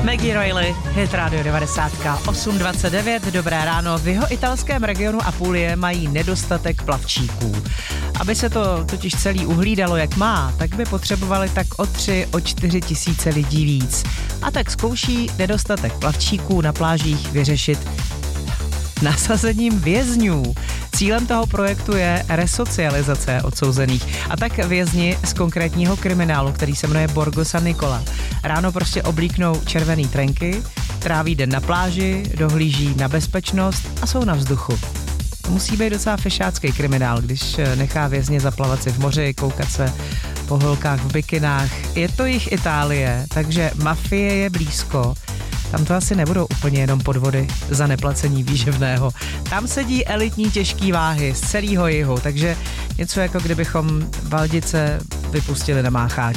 Maggie Reilly, hit Radio 90, 8:29, dobré ráno. V jeho italském regionu Apulie mají nedostatek plavčíků. Aby se to totiž celý uhlídalo jak má, tak by potřebovali tak o 4 tisíce lidí víc. A tak zkouší nedostatek plavčíků na plážích vyřešit nasazením vězňů. Cílem toho projektu je resocializace odsouzených. A tak vězni z konkrétního kriminálu, který se jmenuje Borgo San Nicola, ráno prostě oblíknou červený trenky, tráví den na pláži, dohlíží na bezpečnost a jsou na vzduchu. To musí být docela fešácký kriminál, když nechá vězně zaplavat si v moři, koukat se po holkách v bikinách. Je to jich Itálie, takže mafie je blízko. Tam to asi nebudou úplně jenom podvody za neplacení výživného. Tam sedí elitní těžký váhy z celého jihu, takže něco jako kdybychom Valdice vypustili na Mácháč.